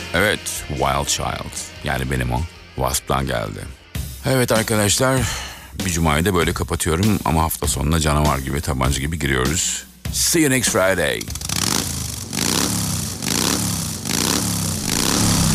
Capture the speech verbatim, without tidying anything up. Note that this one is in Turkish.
Evet, Wild Child. Yani benim o. Wasp'tan geldi. Evet arkadaşlar, bir cumayı da böyle kapatıyorum ama hafta sonuna canavar gibi, tabanca gibi giriyoruz. See you next Friday.